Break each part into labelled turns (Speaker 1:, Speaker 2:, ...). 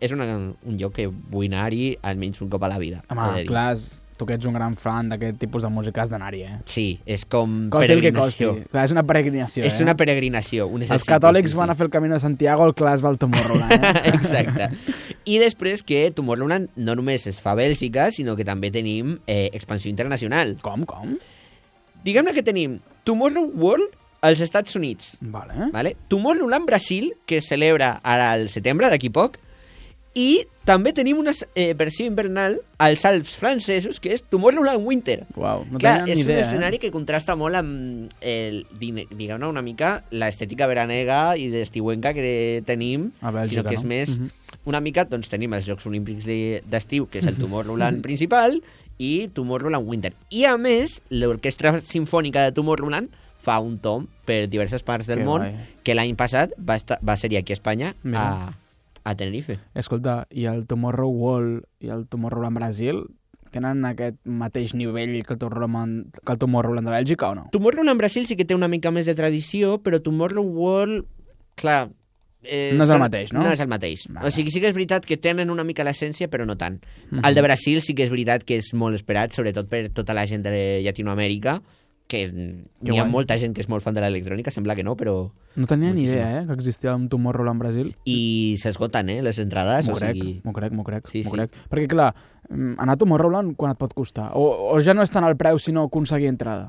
Speaker 1: és un lloc que vull anar-hi almenys un cop a la vida.
Speaker 2: Home, clar, tu que ets un gran fan d'aquest tipus de música has d'anar-hi,
Speaker 1: Sí, és com
Speaker 2: costi
Speaker 1: peregrinació.
Speaker 2: el que costi. Clar, és una peregrinació,
Speaker 1: És una peregrinació.
Speaker 2: Els catòlics van a fer el Camino de Santiago, el clar es va al Tomorrowland,
Speaker 1: Exacte. I després que Tomorrowland no només es fa a Bèlgica, sinó que també tenim expansió internacional.
Speaker 2: Com?
Speaker 1: Diguem-ne que tenim Tomorrow World als Estats Units.
Speaker 2: Vale.
Speaker 1: Tomorrowland Brasil, que es celebra ara al setembre, d'aquí poc, i també tenim una versió invernal als Alps francesos, que és Tomorrowland Winter.
Speaker 2: Uau, no
Speaker 1: Clar,
Speaker 2: tenia ni
Speaker 1: és
Speaker 2: idea,
Speaker 1: un escenari que contrasta molt amb diguem-ne una mica l'estètica veranega i d'estiuenca que tenim,
Speaker 2: A Bèlgica,
Speaker 1: sinó que és
Speaker 2: no?
Speaker 1: més una mica, doncs tenim els Jocs Olímpics d'estiu, que és el Tomorrowland principal, i Tomorrowland Winter. I a més, l'Orquestra Simfònica de Tomorrowland fa un tom per diverses parts del món, que l'any passat va ser aquí a Espanya, a Tenerife.
Speaker 2: Escolta, i el Tomorrow World i el Tomorrowland Brasil tenen aquest mateix nivell que el Tomorrowland de Bèlgica o no?
Speaker 1: Tomorrowland Brasil sí que té una mica més de tradició, però Tomorrow World, clar...
Speaker 2: no és el mateix, no?
Speaker 1: No és el mateix. O sigui, sí que és veritat que tenen una mica l'essència, però no tant. El de Brasil sí que és veritat que és molt esperat, sobretot per tota la gent de Llatinoamèrica, que hi ha molta gent que és molt fan de l'electrònica, sembla que no, però...
Speaker 2: No tenia ni idea, que existia un Tomorrowland Brasil.
Speaker 1: I s'esgoten, les entrades.
Speaker 2: M'ho crec.
Speaker 1: Sí.
Speaker 2: Perquè, clar, anar a Tomorrowland quan et pot costar? O ja no és tant el preu, sinó aconseguir entrada?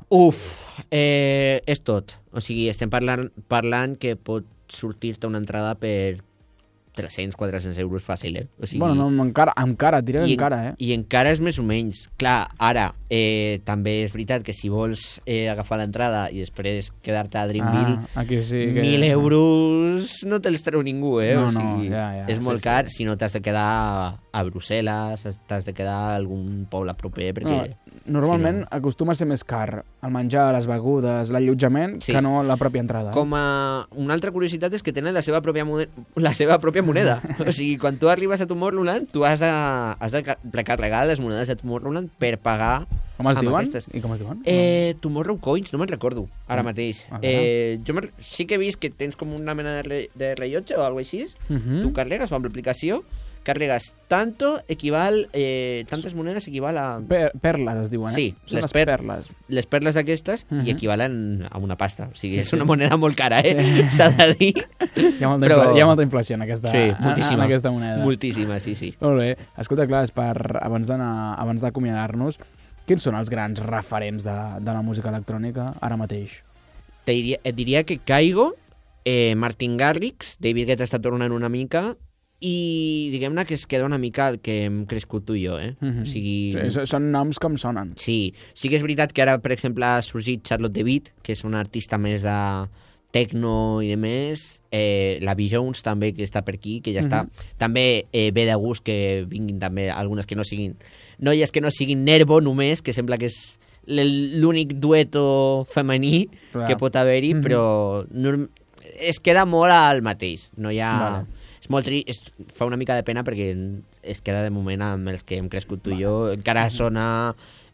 Speaker 1: És tot. O sigui, estem parlant que pot sortir-te una entrada per 300-400 euros fàcil, O sigui,
Speaker 2: bueno, no, encara, et diré encara,
Speaker 1: I encara és més o menys. Clar, ara, també és veritat que si vols agafar l'entrada i després quedar-te a Dreamville,
Speaker 2: aquí sí que...
Speaker 1: 1.000 euros no te'ls treu ningú,
Speaker 2: No,
Speaker 1: o sigui,
Speaker 2: ja,
Speaker 1: és molt car, si no t'has de quedar a Brussel·les, t'has de quedar a algun poble proper, perquè...
Speaker 2: Normalment acostuma a ser més car el menjar, les begudes, l'allotjament, que no la pròpia entrada.
Speaker 1: Com a una altra curiositat és que tenen la seva pròpia moneda. O sigui, quan tu arribes a Tomorrowland, tu has de recarregar les monedes de Tomorrowland per pagar.
Speaker 2: Com es diuen? I com es diuen?
Speaker 1: Tomorrow Coins, no me'n recordo, ara mateix. Jo sí que he vist que tens com una mena de rellotge o alguna cosa així. Tu carregues o amb l'aplicació carregues tantes monedes equival a...
Speaker 2: Perles es diuen,
Speaker 1: Sí,
Speaker 2: les perles.
Speaker 1: Les perles aquestes i equivalen a una pasta. O sigui, és una moneda molt cara, s'ha de dir.
Speaker 2: Hi ha molta inflació en aquesta,
Speaker 1: moltíssima,
Speaker 2: en aquesta moneda.
Speaker 1: Moltíssima, sí.
Speaker 2: Molt bé. Escolta, clar, abans d'acomiadar-nos, quins són els grans referents de la música electrònica ara mateix?
Speaker 1: Et diria que Kygo, Martin Garrix, David Guetta està tornant una mica, i diguem-ne que es queda una mica el que hem crescut tu i jo, O sigui...
Speaker 2: Són noms com sonen.
Speaker 1: Sí que és veritat que ara, per exemple, ha sorgit Charlotte DeWitt, que és una artista més de techno i de més, la B. Jones també, que està per aquí, que ja està. També ve de gust que vinguin també algunes que no siguin... noies que no siguin Nervo només, que sembla que és l'únic dueto femení que pot haver-hi, però es queda molt al mateix. No hi ha... Vale. És molt trist, fa una mica de pena perquè es queda de moment amb els que hem crescut tu i jo. Encara sona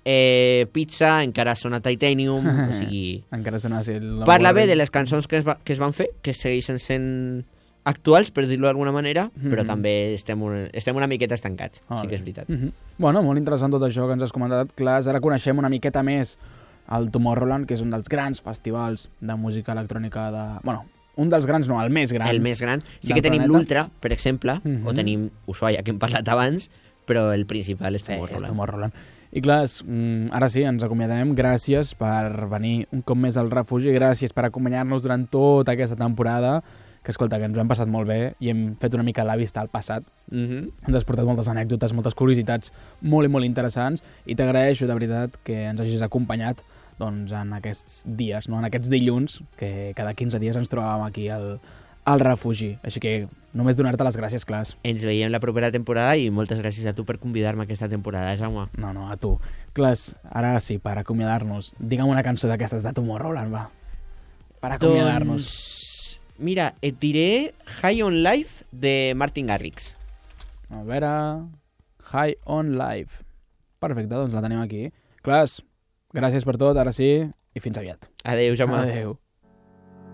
Speaker 1: Pizza, encara sona Titanium, o sigui...
Speaker 2: Encara sona així...
Speaker 1: Parla bé de les cançons que es van fer, que segueixen sent actuals, per dir-ho d'alguna manera, però també estem una miqueta estancats, sí que és veritat.
Speaker 2: Bueno, molt interessant tot això que ens has comentat. Clar, ara coneixem una miqueta més el Tomorrowland, que és un dels grans festivals de música electrònica de... Bueno, un dels grans, no, el més gran.
Speaker 1: El més gran. Sí que tenim l'Ultra, per exemple, o tenim Ushuaia, que hem parlat abans, però el principal és Tomorrowland.
Speaker 2: És Tomorrowland. I clar, ara sí, ens acomiadem. Gràcies per venir un cop més al refugi, gràcies per acompanyar-nos durant tota aquesta temporada, que escolta, que ens ho hem passat molt bé i hem fet una mica la vista al passat. Ens has portat moltes anècdotes, moltes curiositats molt i molt interessants, i t'agraeixo de veritat que ens hagis acompanyat en aquests dies, en aquests dilluns, que cada 15 dies ens trobàvem aquí al refugi. Així que només donar-te les gràcies, Clas.
Speaker 1: Ens veiem la propera temporada i moltes gràcies a tu per convidar-me aquesta temporada, Jaume.
Speaker 2: No, a tu. Clas, ara sí, per acomiadar-nos, digue'm una cançó d'aquestes de Tomorrowland, va. Per acomiadar-nos.
Speaker 1: Doncs, mira, et diré High on Life de Martin Garrix.
Speaker 2: A veure... High on Life. Perfecte, doncs la tenim aquí. Clas, gràcies per tot, ara sí, i fins aviat.
Speaker 1: Adéu, Jaume.
Speaker 2: Adéu.